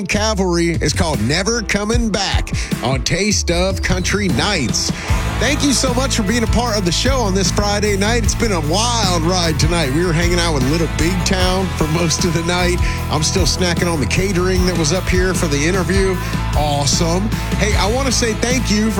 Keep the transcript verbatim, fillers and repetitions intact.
Cavalry is called Never Coming Back on Taste of Country Nights. Thank you so much for being a part of the show on this Friday night. It's been a wild ride tonight. We were hanging out with Little Big Town for most of the night. I'm still snacking on the catering that was up here for the interview. Awesome. Hey, I want to say thank you for